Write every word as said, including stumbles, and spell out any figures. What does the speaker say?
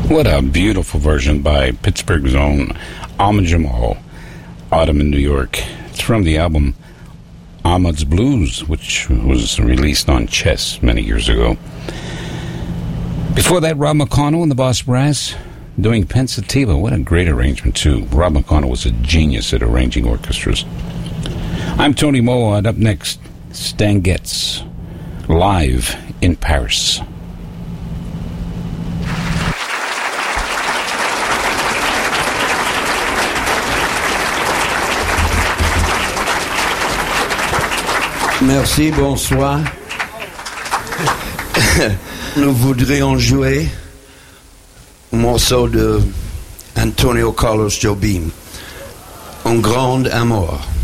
What a beautiful version by Pittsburgh's own Ahmad Jamal, Autumn in New York. It's from the album Ahmad's Blues, which was released on Chess many years ago. Before that, Rob McConnell and the Boss Brass doing Pensativa. What a great arrangement, too. Rob McConnell was a genius at arranging orchestras. I'm Tony Moa, and up next, Stan Getz, live in Paris. Merci, bonsoir. Nous voudrions jouer un morceau de Antonio Carlos Jobim, Un Grand Amour.